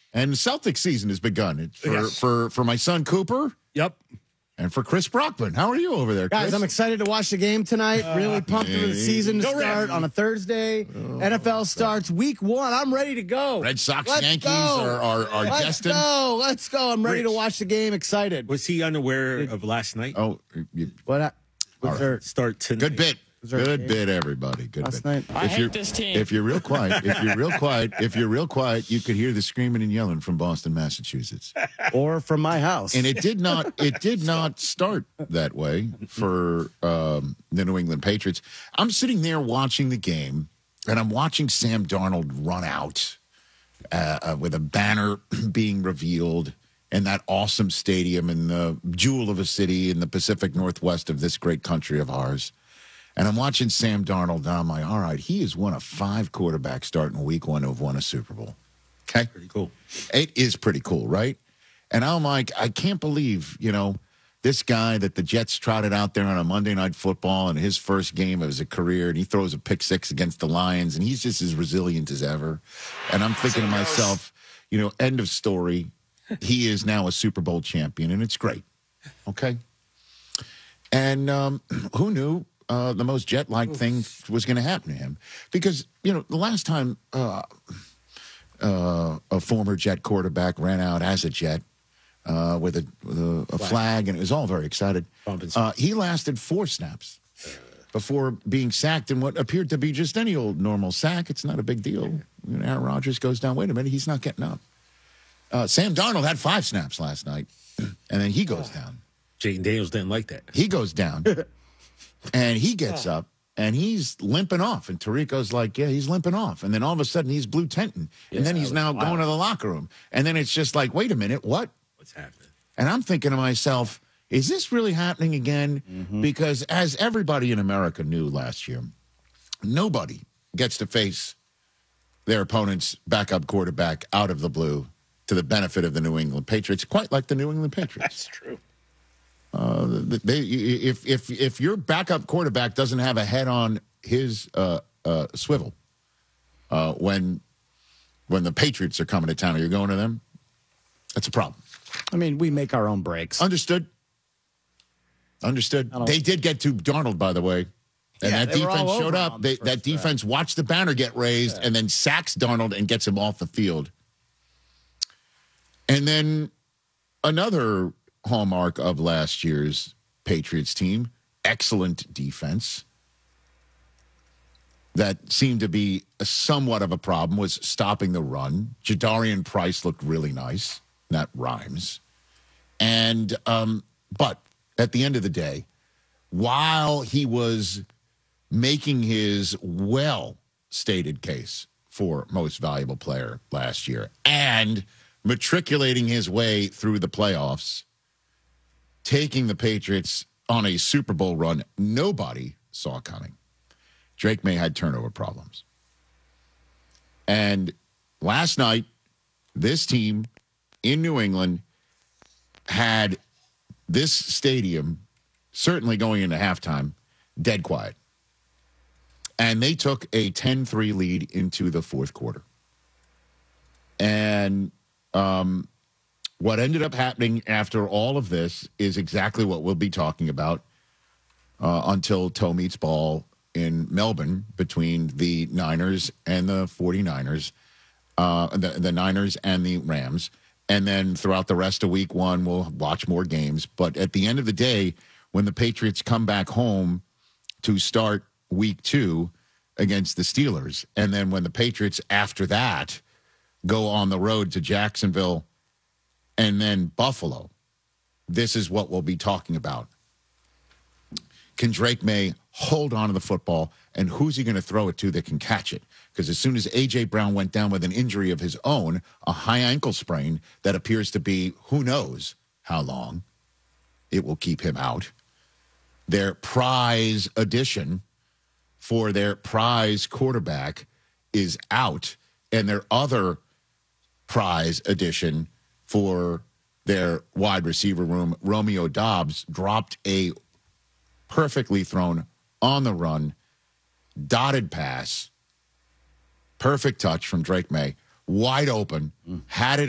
And Celtics season has begun. It's Yes. for my son Cooper Yep. and for Chris Brockman. How are you over there, Chris? Guys, I'm excited to watch the game tonight. Really pumped for the season to Go start Reds. on a Thursday. NFL starts week 1. I'm ready to go. Red Sox, Let's Yankees go. are Let's destined. go. Let's go. I'm ready to Rich. watch the game. Excited. Was he unaware of last night? Oh, What? All right. there? Start tonight. good bit. there a Good game bit, everybody. Good last bit. night? I hate this team. If you're real quiet, if you're real quiet, you could hear the screaming and yelling from Boston, Massachusetts. Or from my house. And it did not start that way for the New England Patriots. I'm sitting there watching the game, and I'm watching Sam Darnold run out with a banner being revealed in that awesome stadium in the jewel of a city in the Pacific Northwest of this great country of ours. And I'm watching Sam Darnold, and I'm like, all right, he is one of 5 quarterbacks starting week 1 who have won a Super Bowl. Okay? Pretty cool. It is pretty cool, right? And I'm like, I can't believe, this guy that the Jets trotted out there on a Monday Night Football in his first game of his career, and he throws a pick 6 against the Lions, and he's just as resilient as ever. And I'm thinking to myself, end of story. He is now a Super Bowl champion, and it's great. Okay? And who knew the most Jet-like thing was going to happen to him? Because, the last time a former Jet quarterback ran out as a Jet with a flag, and it was all very excited. He lasted 4 snaps before being sacked in what appeared to be just any old normal sack. It's not a big deal. Aaron Rodgers goes down. Wait a minute, he's not getting up. Sam Darnold had 5 snaps last night, and then he goes down. Jaden Daniels didn't like that. He goes down, and he gets up, and he's limping off. And Tarico's like, yeah, he's limping off. And then all of a sudden, he's blue tenting. And then he's now going to the locker room. And then it's just like, wait a minute, what? What's happening? And I'm thinking to myself, is this really happening again? Because as everybody in America knew last year, nobody gets to face their opponent's backup quarterback out of the blue to the benefit of the New England Patriots, quite like the New England Patriots. That's true. If your backup quarterback doesn't have a head on his swivel when the Patriots are coming to town, or you're going to them, that's a problem. I mean, we make our own breaks. Understood. They did get to Darnold, by the way. And Yeah, that they were all defense over showed him up. on the That first defense watched the banner get raised and then sacks Darnold and gets him off the field. And then another hallmark of last year's Patriots team, excellent defense. That seemed to be somewhat of a problem was stopping the run. Jadarian Price looked really nice. That rhymes. And, but at the end of the day, while he was making his well-stated case for most valuable player last year and matriculating his way through the playoffs, taking the Patriots on a Super Bowl run nobody saw coming, Drake May had turnover problems. And last night, this team in New England had this stadium, certainly going into halftime, dead quiet. And they took a 10-3 lead into the fourth quarter. And what ended up happening after all of this is exactly what we'll be talking about until toe meets ball in Melbourne between the Niners and the 49ers, the Niners and the Rams. And then throughout the rest of week 1, we'll watch more games. But at the end of the day, when the Patriots come back home to start week 2 against the Steelers, and then when the Patriots after that go on the road to Jacksonville and then Buffalo, this is what we'll be talking about. Can Drake May hold on to the football, and who's he going to throw it to that can catch it? Because as soon as A.J. Brown went down with an injury of his own, a high ankle sprain that appears to be who knows how long it will keep him out, their prize addition for their prize quarterback is out, and their other prize addition for their wide receiver room, Romeo Doubs, dropped a perfectly thrown on the run, dotted pass, perfect touch from Drake May, wide open, had it